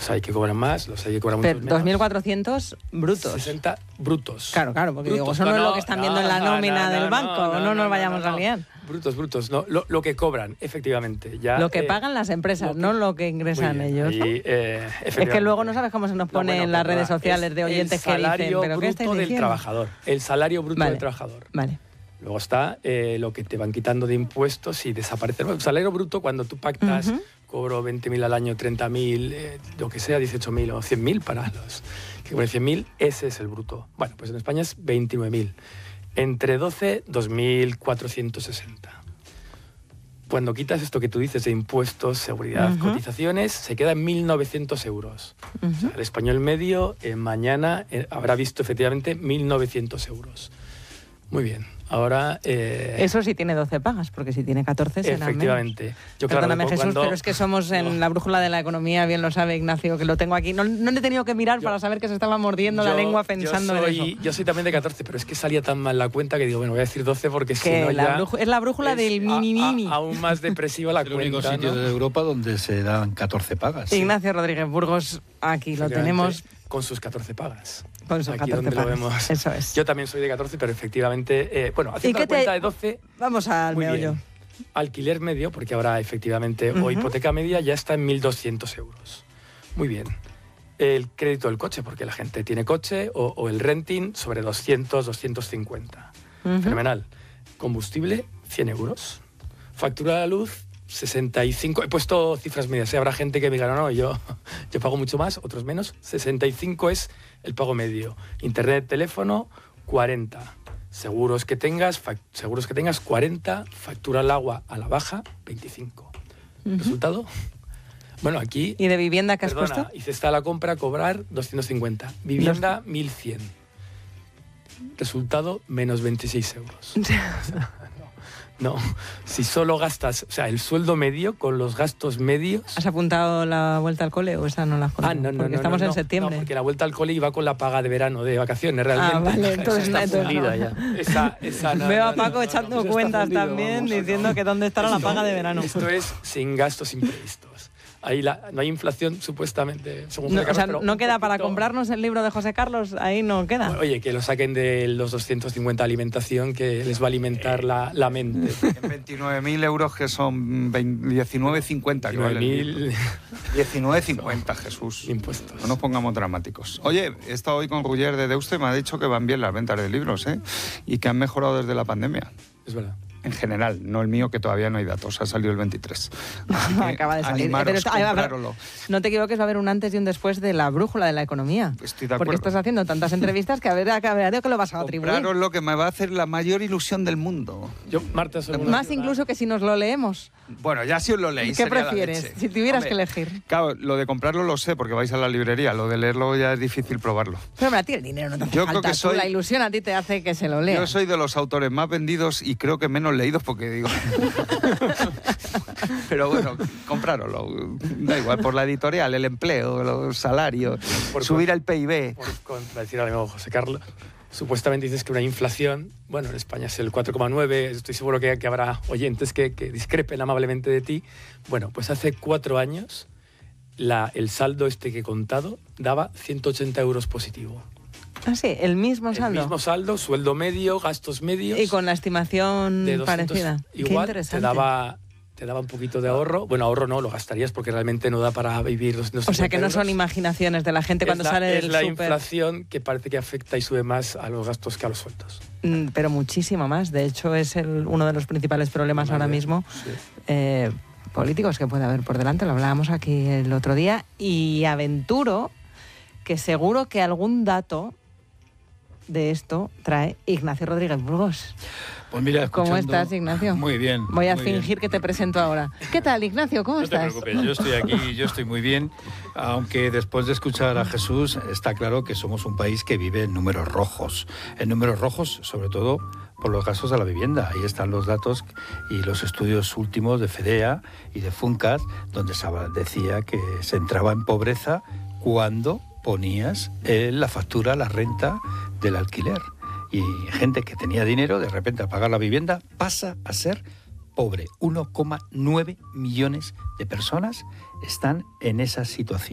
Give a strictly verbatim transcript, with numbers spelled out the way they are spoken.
Los hay que cobran más, los hay que cobran mucho Pero menos. dos mil cuatrocientos brutos. sesenta brutos. Claro, claro, porque brutos, digo, eso no, no es lo que están viendo en la no, nómina no, del no, banco, no, no, no, no, nos vayamos no, no. a liar. Brutos, brutos, no, lo, lo que cobran, efectivamente. Ya, Lo que eh, pagan las empresas, lo que, no lo que ingresan bien, ellos. ¿No? ahí, eh, Es que luego no sabes cómo se nos pone no, bueno, en las perdona, redes sociales de oyentes que dicen, ¿pero qué bruto estáis del diciendo? trabajador, el salario bruto Vale, del trabajador. Vale. Luego está eh, lo que te van quitando de impuestos y desaparece. El salario bruto, cuando tú pactas, uh-huh. cobro veinte mil al año, treinta mil, eh, lo que sea, dieciocho mil o cien mil para los que cobran cien mil, ese es el bruto. Bueno, pues en España es veintinueve mil. Entre doce, dos mil cuatrocientos sesenta. Cuando quitas esto que tú dices de impuestos, seguridad, uh-huh. cotizaciones, se queda en mil novecientos euros. Uh-huh. O sea, el español medio eh, mañana eh, habrá visto efectivamente mil novecientos euros. Muy bien. Ahora... Eh, Eso sí tiene doce pagas, porque si tiene catorce será efectivamente. menos. Yo, claro, Perdóname, Jesús, cuando... pero es que somos en no. la brújula de la economía, bien lo sabe Ignacio, que lo tengo aquí. No, no le he tenido que mirar yo, para saber que se estaba mordiendo yo, la lengua pensando yo soy, en eso. Yo soy también de catorce, pero es que salía tan mal la cuenta que digo, bueno, voy a decir doce porque si no la ya... Brújula, es la brújula es del mini-mini. Aún más depresiva la es cuenta. el único sitio ¿no? de Europa donde se dan catorce pagas. Ignacio sí. Rodríguez Burgos, aquí lo tenemos. Con sus catorce pagas. Con sus aquí catorce donde pagas. Lo vemos. Eso es. Yo también soy de catorce, pero efectivamente, eh, bueno, haciendo la cuenta te... de doce... Vamos al muy meollo. Bien. Alquiler medio, porque ahora efectivamente, uh-huh. o hipoteca media ya está en mil doscientos euros. Muy bien. El crédito del coche, porque la gente tiene coche, o, o el renting sobre doscientos, doscientos cincuenta. Uh-huh. Fenomenal. Combustible, cien euros. Factura de la luz, sesenta y cinco. He puesto cifras medias. ¿eh? Habrá gente que me diga, no, no, yo, yo pago mucho más, otros menos. sesenta y cinco es el pago medio. Internet, teléfono, cuarenta. Seguros que tengas, fact- seguros que tengas cuarenta. Factura al agua a la baja, veinticinco. Uh-huh. ¿Resultado? Bueno, aquí... ¿Y de vivienda que has perdona, puesto? Y se está la compra, cobrar doscientos cincuenta. Vivienda, Los... mil cien. Resultado, menos veintiséis euros. No, si solo gastas, o sea, el sueldo medio con los gastos medios... ¿Has apuntado la vuelta al cole o esa no la has contado? Ah, no, no, porque no. estamos no, en no, septiembre. No, porque la vuelta al cole iba con la paga de verano, de vacaciones, realmente. Ah, vale, entonces esa está no, fundida no. ya. Esa, esa, no, Veo no, a Paco no, echando no, no, cuentas fundido, también, vamos, diciendo no. que dónde estará la paga de verano. Esto es sin gastos imprevistos. Ahí la, no hay inflación, supuestamente, según no, José Carlos, o sea, pero no queda poquito... para comprarnos el libro de José Carlos, ahí no queda. Bueno, oye, que lo saquen de los doscientos cincuenta alimentación, que les va a alimentar la, la mente. En veintinueve mil euros, que son diecinueve cincuenta. diecinueve mil... diecinueve cincuenta, Jesús. Impuestos. No nos pongamos dramáticos. Oye, he estado hoy con Ruller de Deuste, me ha dicho que van bien las ventas de libros, ¿eh? Y que han mejorado desde la pandemia. Es verdad. En general, no el mío, que todavía no hay datos, ha salido el veintitrés. Acaba de salir. Animaros, Pero está, comprároslo. No te equivoques, va a haber un antes y un después de la brújula de la economía. Estoy de acuerdo. Porque estás haciendo tantas entrevistas que a ver a ver que lo vas a atribuir. Compraros lo que me va a hacer la mayor ilusión del mundo. Yo, Marta, soy Más incluso que si nos lo leemos. Bueno, ya si os lo leéis. ¿Qué prefieres? Si tuvieras Hombre, que elegir. Claro, lo de comprarlo lo sé porque vais a la librería. Lo de leerlo ya es difícil probarlo. Pero hombre, a ti el dinero no te hace Yo falta. creo que Tú, soy, la ilusión a ti te hace que se lo leas. Yo soy de los autores más vendidos y creo que menos leídos porque digo... Pero bueno, comprároslo. Da igual, por la editorial, el empleo, los salarios, por subir con, el P I B. Por contradecir al amigo José Carlos, supuestamente dices que una inflación, bueno, en España es el cuatro coma nueve, estoy seguro que, que habrá oyentes que, que discrepen amablemente de ti. Bueno, pues hace cuatro años la, el saldo este que he contado daba ciento ochenta euros positivo. Ah, sí, el mismo saldo. El mismo saldo, sueldo medio, gastos medios. Y con la estimación de doscientos, parecida. Igual, Qué interesante. Te daba, te daba un poquito de ahorro. Bueno, ahorro no, lo gastarías porque realmente no da para vivir los O sea que no euros. Son imaginaciones de la gente cuando es la, sale del Es la super... inflación que parece que afecta y sube más a los gastos que a los sueldos. Mm, pero muchísimo más. De hecho, es el, uno de los principales problemas ahora mismo. Sí. Eh, políticos que puede haber por delante, lo hablábamos aquí el otro día. Y aventuro que seguro que algún dato de esto trae Ignacio Rodríguez Burgos. Pues mira, escuchando... ¿Cómo estás, Ignacio? Muy bien. Voy a muy fingir bien. que te presento ahora. ¿Qué tal, Ignacio? ¿Cómo no estás? No te preocupes, yo estoy aquí, yo estoy muy bien, aunque después de escuchar a Jesús está claro que somos un país que vive en números rojos. En números rojos, sobre todo por los gastos de la vivienda. Ahí están los datos y los estudios últimos de FEDEA y de FUNCAT, donde se decía que se entraba en pobreza cuando ponías en la factura, la renta del alquiler. Y gente que tenía dinero, de repente al pagar la vivienda, pasa a ser pobre. uno coma nueve millones de personas están en esa situación.